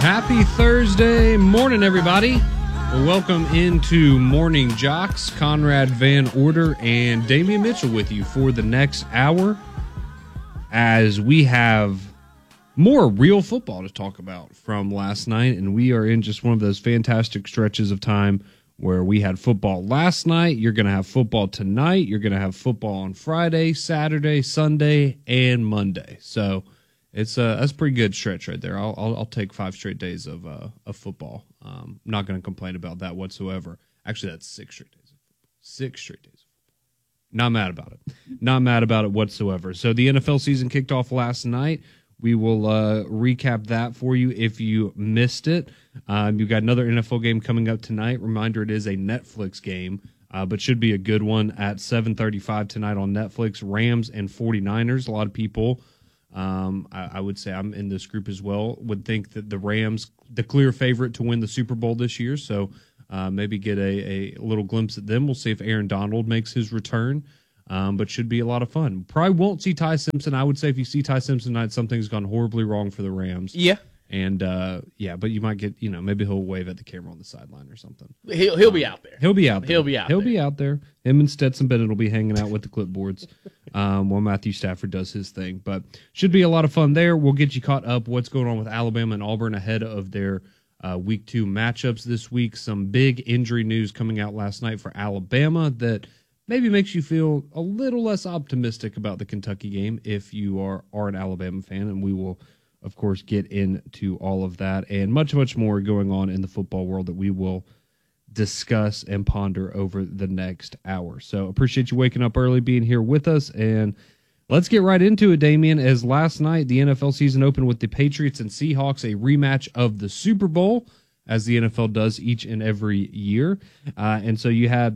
Happy Thursday morning, everybody. Well, welcome into Morning Jocks. Conrad Van Order and Damian Mitchell with you for the next hour as we have more real football to talk about from last night. And we are in just one of those fantastic stretches of time where we had football last night. You're going to have football tonight. You're going to have football on Friday, Saturday, Sunday, and Monday. So that's a pretty good stretch right there. I'll take 5 straight days of football. I'm not going to complain about that whatsoever. Actually, that's 6 straight days of football. 6 straight days of football. Not mad about it. Not mad about it whatsoever. So the NFL season kicked off last night. We will recap that for you if you missed it. You've got another NFL game coming up tonight. Reminder, it is a Netflix game, but should be a good one at 7:35 tonight on Netflix. Rams and 49ers. A lot of people, I would say I'm in this group as well, would think that the Rams, the clear favorite to win the Super Bowl this year. So maybe get a little glimpse at them. We'll see if Aaron Donald makes his return. But should be a lot of fun. Probably won't see Ty Simpson. I would say if you see Ty Simpson tonight, something's gone horribly wrong for the Rams. Yeah. And, but you might get, maybe he'll wave at the camera on the sideline or something. He'll be out there. He'll be out there. He'll be out there. Him and Stetson Bennett will be hanging out with the clipboards while Matthew Stafford does his thing. But should be a lot of fun there. We'll get you caught up what's going on with Alabama and Auburn ahead of their Week 2 matchups this week. Some big injury news coming out last night for Alabama that maybe makes you feel a little less optimistic about the Kentucky game if you are an Alabama fan, and we will, of course, get into all of that and much, much more going on in the football world that we will discuss and ponder over the next hour. So appreciate you waking up early, being here with us, and let's get right into it, Damian, as last night the NFL season opened with the Patriots and Seahawks, a rematch of the Super Bowl, as the NFL does each and every year. And so you had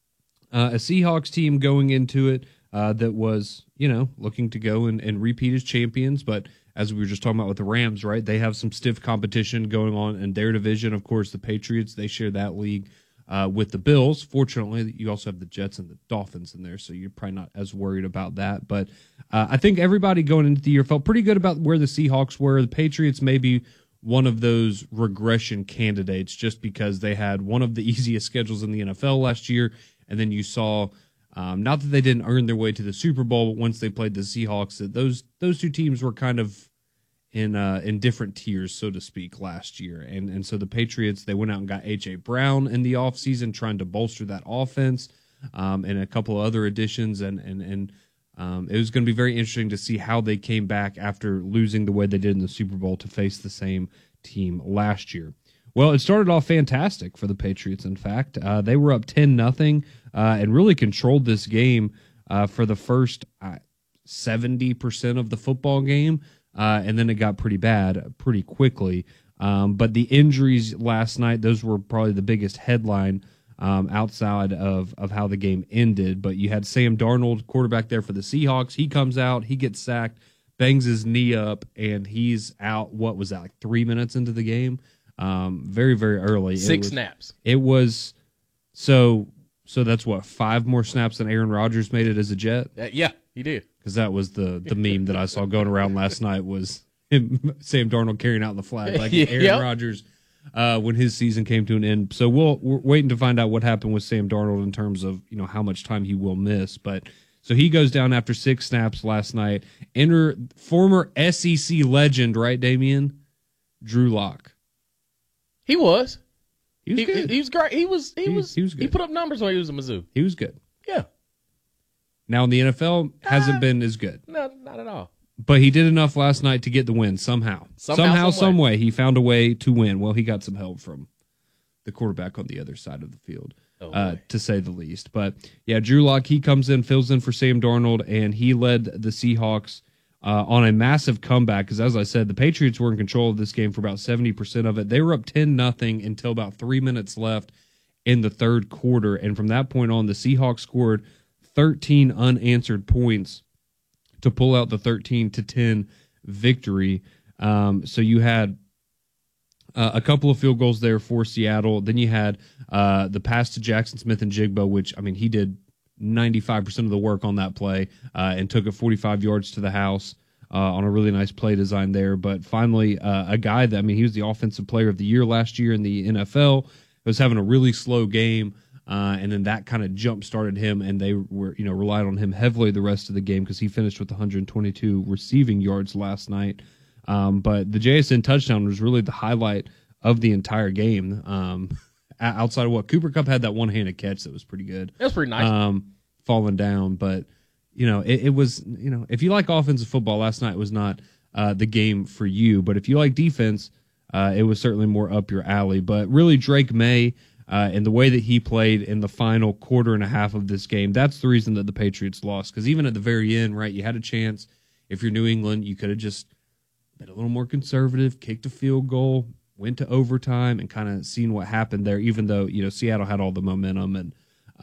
a Seahawks team going into it that was, looking to go and repeat as champions. But as we were just talking about with the Rams, right, they have some stiff competition going on in their division. Of course, the Patriots, they share that league with the Bills. Fortunately, you also have the Jets and the Dolphins in there, so you're probably not as worried about that. But I think everybody going into the year felt pretty good about where the Seahawks were. The Patriots may be one of those regression candidates just because they had one of the easiest schedules in the NFL last year. And then you saw, not that they didn't earn their way to the Super Bowl, but once they played the Seahawks, that those two teams were kind of in different tiers, so to speak, last year. And so the Patriots, they went out and got A.J. Brown in the offseason, trying to bolster that offense, and a couple of other additions. And it was going to be very interesting to see how they came back after losing the way they did in the Super Bowl to face the same team last year. Well, it started off fantastic for the Patriots, in fact. They were up 10-0 and really controlled this game for the first 70% of the football game, and then it got pretty bad pretty quickly. But the injuries last night, those were probably the biggest headline outside of how the game ended. But you had Sam Darnold, quarterback there for the Seahawks. He comes out, he gets sacked, bangs his knee up, and he's out, what was that, like 3 minutes into the game? Very, very early. 6 snaps. It was so that's what, 5 more snaps than Aaron Rodgers made it as a Jet? Yeah, he did. Because that was the meme that I saw going around last night was him, Sam Darnold carrying out the flag like Aaron Rodgers when his season came to an end. So we're waiting to find out what happened with Sam Darnold in terms of how much time he will miss. But so he goes down after 6 snaps last night. Enter former SEC legend, right, Damian? Drew Lock. He was. He was good. He was great. He was good. He put up numbers when he was at Mizzou. He was good. Yeah. Now in the NFL, hasn't been as good. No, not at all. But he did enough last night to get the win somehow. Some way. He found a way to win. Well, he got some help from the quarterback on the other side of the field, to say the least. But yeah, Drew Lock, he comes in, fills in for Sam Darnold, and he led the Seahawks on a massive comeback, because as I said, the Patriots were in control of this game for about 70% of it. They were up 10-0 until about 3 minutes left in the third quarter, and from that point on, the Seahawks scored 13 unanswered points to pull out the 13-10 victory. So you had a couple of field goals there for Seattle. Then you had the pass to Jackson Smith-Njigba, which, I mean, he did 95% of the work on that play and took it 45 yards to the house on a really nice play design there. But finally, a guy that, I mean, he was the offensive player of the year last year in the NFL, was having a really slow game. And then that kind of jump started him, and they were, relied on him heavily the rest of the game because he finished with 122 receiving yards last night. But the JSN touchdown was really the highlight of the entire game. Outside of what Cooper Kupp had, that one-handed catch that was pretty good. That was pretty nice. Falling down, but it was, if you like offensive football, last night was not the game for you. But if you like defense, it was certainly more up your alley. But really, Drake May. And the way that he played in the final quarter and a half of this game, that's the reason that the Patriots lost. Because even at the very end, right, you had a chance. If you're New England, you could have just been a little more conservative, kicked a field goal, went to overtime, and kind of seen what happened there, even though, Seattle had all the momentum. And,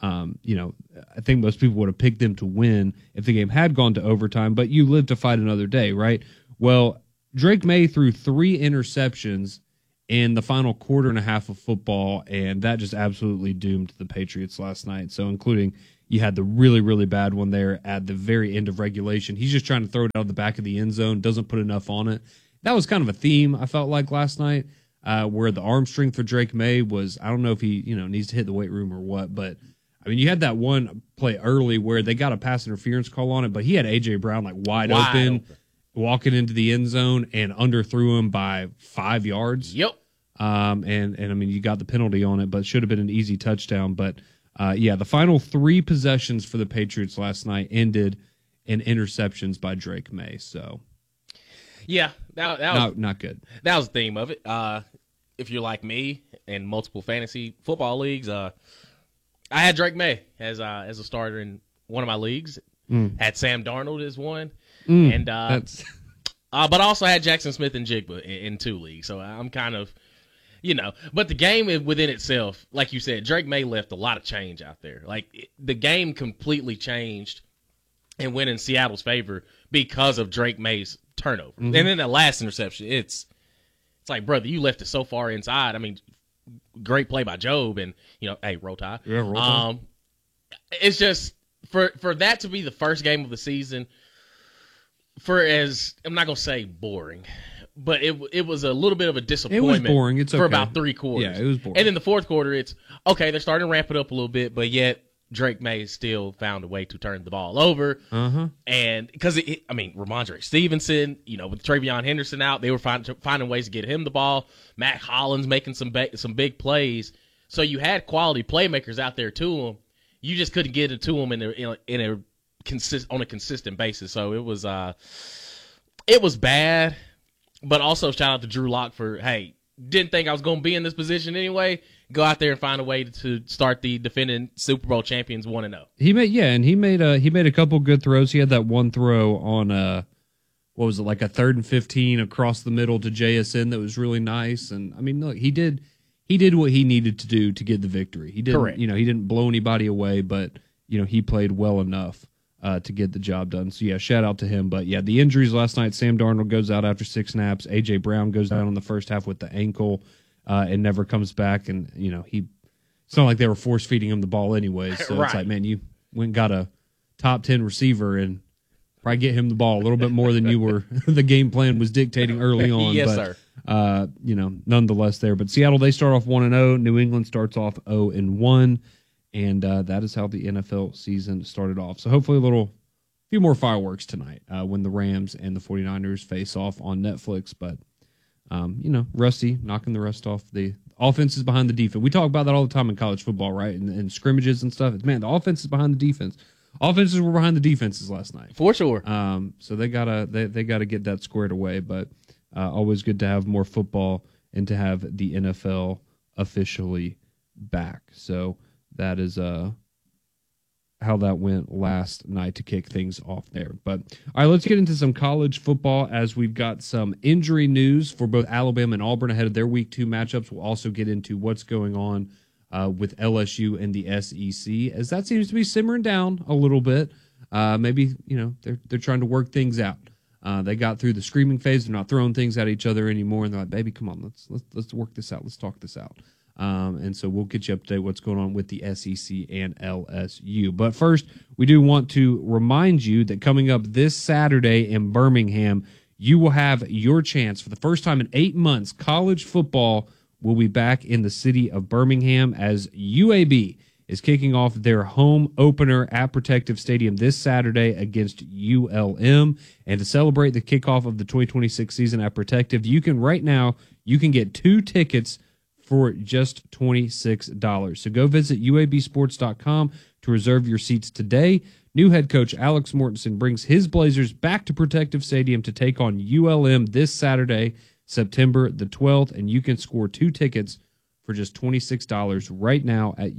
I think most people would have picked them to win if the game had gone to overtime. But you live to fight another day, right? Well, Drake May threw 3 interceptions in the final quarter and a half of football, and that just absolutely doomed the Patriots last night. So including, you had the really, really bad one there at the very end of regulation. He's just trying to throw it out of the back of the end zone, doesn't put enough on it. That was kind of a theme, I felt like, last night, where the arm strength for Drake May was, I don't know if he needs to hit the weight room or what, but I mean, you had that one play early where they got a pass interference call on it, but he had A.J. Brown like wide open, walking into the end zone, and underthrew him by 5 yards. Yep. And I mean, you got the penalty on it, but it should have been an easy touchdown. But the final 3 possessions for the Patriots last night ended in interceptions by Drake May. So, yeah, that was not good. That was the theme of it. If you're like me in multiple fantasy football leagues, I had Drake May as a starter in one of my leagues. Had Sam Darnold as one, and but I also had Jackson Smith and Jigba in 2 leagues. So I'm kind of. But the game within itself, like you said, Drake May left a lot of change out there. Like, the game completely changed and went in Seattle's favor because of Drake May's turnover. Mm-hmm. And then the last interception, it's like, brother, you left it so far inside. I mean, great play by Job, and, hey, roll tide. Yeah, roll tide. It's just, for that to be the first game of the season, I'm not going to say boring, but it was a little bit of a disappointment. It was boring. It's okay. For about 3 quarters. Yeah, it was boring. And then the fourth quarter, it's okay. They're starting to ramp it up a little bit, but yet Drake May still found a way to turn the ball over. And because Ramondre Stevenson, with Travion Henderson out, they were finding ways to get him the ball. Matt Hollins making some big plays. So you had quality playmakers out there to him. You just couldn't get it to him on a consistent basis. So it was bad. But also shout out to Drew Lock for, hey, didn't think I was going to be in this position anyway. Go out there and find a way to start the defending Super Bowl champions 1-0. He made a couple good throws. He had that one throw on what was it, like a 3rd and 15 across the middle to JSN that was really nice. And I mean, look, he did what he needed to do to get the victory. He didn't, Correct. He didn't blow anybody away, but he played well enough to get the job done. So, yeah, shout out to him. But, yeah, the injuries last night, Sam Darnold goes out after 6 snaps. A.J. Brown goes down in the first half with the ankle and never comes back. And, it's not like they were force-feeding him the ball anyway. So right. It's like, man, you went and got a top 10 receiver and probably get him the ball a little bit more than you were. The game plan was dictating early on. Yes, but, sir. Nonetheless there. But Seattle, they start off 1-0. New England starts off 0-1. And that is how the NFL season started off. So hopefully a few more fireworks tonight when the Rams and the 49ers face off on Netflix. But, Rusty knocking the rust off. The offense is behind the defense. We talk about that all the time in college football, right? And scrimmages and stuff. The offense is behind the defense. Offenses were behind the defenses last night. For sure. So they gotta get that squared away. But always good to have more football and to have the NFL officially back. So that is how that went last night to kick things off there. But all right, let's get into some college football as we've got some injury news for both Alabama and Auburn ahead of their Week 2 matchups. We'll also get into what's going on with LSU and the SEC, as that seems to be simmering down a little bit. Maybe they're trying to work things out. They got through the screaming phase; they're not throwing things at each other anymore, and they're like, "Baby, come on, let's work this out. Let's talk this out." And so we'll get you up to date what's going on with the SEC and LSU. But first, we do want to remind you that coming up this Saturday in Birmingham, you will have your chance for the first time in 8 months. College football will be back in the city of Birmingham as UAB is kicking off their home opener at Protective Stadium this Saturday against ULM. And to celebrate the kickoff of the 2026 season at Protective, you can get 2 tickets for just $26. So go visit UABsports.com to reserve your seats today. New head coach Alex Mortensen brings his Blazers back to Protective Stadium to take on ULM this Saturday, September the 12th, and you can score 2 tickets for just $26 right now at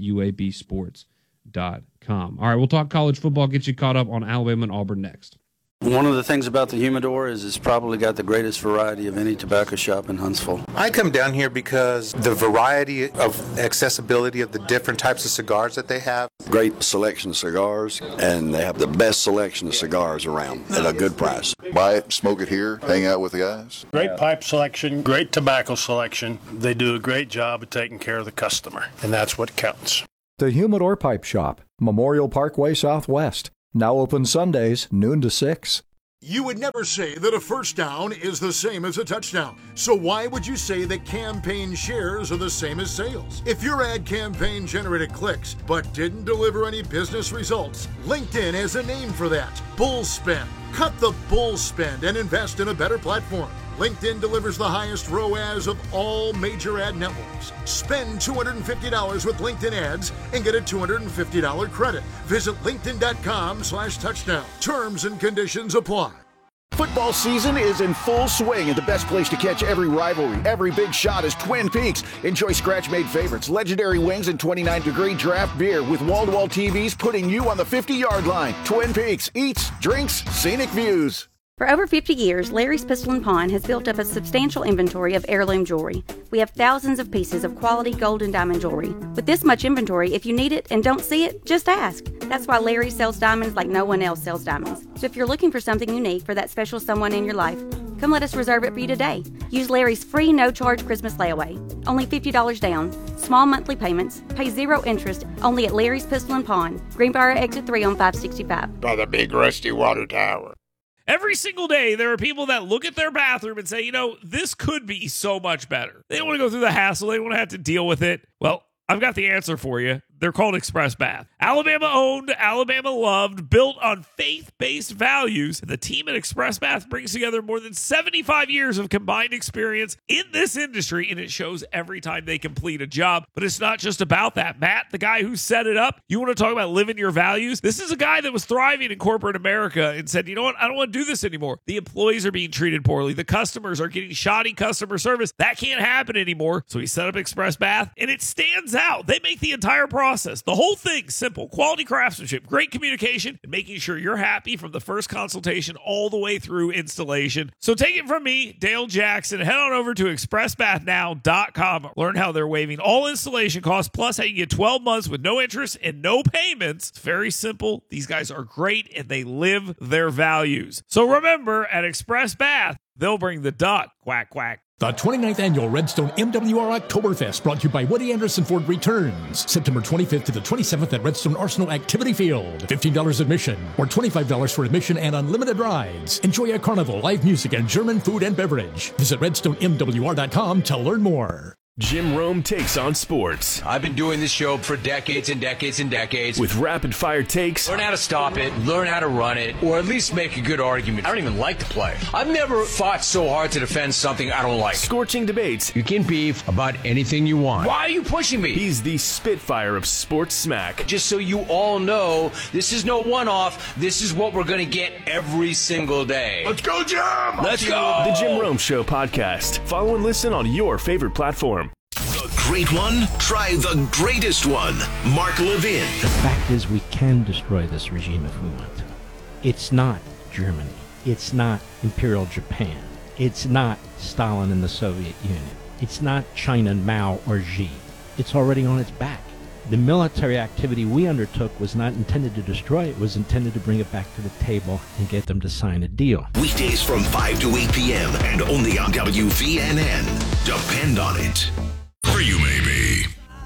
UABsports.com. All right, we'll talk college football, get you caught up on Alabama and Auburn next. One of the things about the Humidor is it's probably got the greatest variety of any tobacco shop in Huntsville. I come down here because the variety of accessibility of the different types of cigars that they have. Great selection of cigars, and they have the best selection of cigars around at a good price. Buy it, smoke it here, hang out with the guys. Great pipe selection, great tobacco selection. They do a great job of taking care of the customer, and that's what counts. The Humidor Pipe Shop, Memorial Parkway Southwest. Now open Sundays, noon to 6. You would never say that a first down is the same as a touchdown. So why would you say that campaign shares are the same as sales? If your ad campaign generated clicks but didn't deliver any business results, LinkedIn has a name for that. Bull spend. Cut the bull spend and invest in a better platform. LinkedIn delivers the highest ROAS of all major ad networks. Spend $250 with LinkedIn ads and get a $250 credit. Visit linkedin.com/touchdown. Terms and conditions apply. Football season is in full swing, and the best place to catch every rivalry, every big shot is Twin Peaks. Enjoy scratch-made favorites, legendary wings, and 29-degree draft beer with wall-to-wall TVs putting you on the 50-yard line. Twin Peaks, eats, drinks, scenic views. For over 50 years, Larry's Pistol and Pawn has built up a substantial inventory of heirloom jewelry. We have thousands of pieces of quality gold and diamond jewelry. With this much inventory, if you need it and don't see it, just ask. That's why Larry sells diamonds like no one else sells diamonds. So if you're looking for something unique for that special someone in your life, come let us reserve it for you today. Use Larry's free no-charge Christmas layaway. Only $50 down. Small monthly payments. Pay 0 interest. Only at Larry's Pistol and Pawn. Greenbrier Exit 3 on 565. By the big rusty water tower. Every single day, there are people that look at their bathroom and say, this could be so much better. They don't want to go through the hassle. They don't want to have to deal with it. Well, I've got the answer for you. They're called Express Bath. Alabama owned, Alabama loved, built on faith-based values. The team at Express Bath brings together more than 75 years of combined experience in this industry, and it shows every time they complete a job. But it's not just about that. Matt, the guy who set it up, you want to talk about living your values? This is a guy that was thriving in corporate America and said, you know what? I don't want to do this anymore. The employees are being treated poorly. The customers are getting shoddy customer service. That can't happen anymore. So he set up Express Bath, and it stands out. They make the entire process. The whole thing simple. Quality craftsmanship, great communication, and making sure you're happy from the first consultation all the way through installation. So take it from me, Dale Jackson. Head on over to expressbathnow.com. Learn how they're waiving all installation costs, plus how you get 12 months with no interest and no payments. It's very simple. These guys are great, and they live their values. So remember, at Express Bath, they'll bring the duck. Quack, quack. The 29th Annual Redstone MWR Oktoberfest, brought to you by Woody Anderson Ford, returns September 25th to the 27th at Redstone Arsenal Activity Field. $15 admission or $25 for admission and unlimited rides. Enjoy a carnival, live music, and German food and beverage. Visit RedstoneMWR.com to learn more. Jim Rome takes on sports. I've been doing this show for decades and decades and decades. With rapid-fire takes. Learn how to stop it, learn how to run it, or at least make a good argument. I don't even like to play. I've never fought so hard to defend something I don't like. Scorching debates. You can beef about anything you want. Why are you pushing me? He's the Spitfire of sports smack. Just so you all know, this is no one-off. This is what we're going to get every single day. Let's go, Jim! Let's go! The Jim Rome Show podcast. Follow and listen on your favorite platform. The great one? Try the greatest one. Mark Levin. The fact is, we can destroy this regime if we want to. It's not Germany. It's not Imperial Japan. It's not Stalin and the Soviet Union. It's not China and Mao or Xi. It's already on its back. The military activity we undertook was not intended to destroy it. It was intended to bring it back to the table and get them to sign a deal. Weekdays from 5 to 8 p.m. and only on WVNN. Depend on it. Freeman.